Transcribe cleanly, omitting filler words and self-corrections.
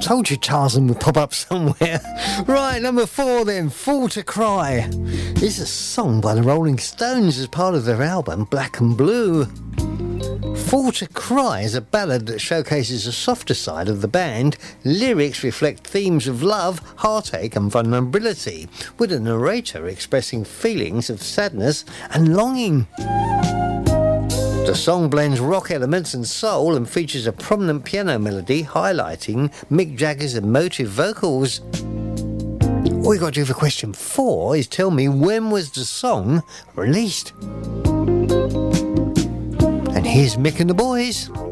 Told you Tarzan would pop up somewhere. Right, number 4 then, Fool to Cry. It's a song by the Rolling Stones as part of their album Black and Blue. Fool to Cry is a ballad that showcases a softer side of the band. Lyrics reflect themes of love, heartache and vulnerability, with a narrator expressing feelings of sadness and longing. The song blends rock elements and soul and features a prominent piano melody highlighting Mick Jagger's emotive vocals. All you got to do for question 4 is tell me when was the song released. And here's Mick and the Boys.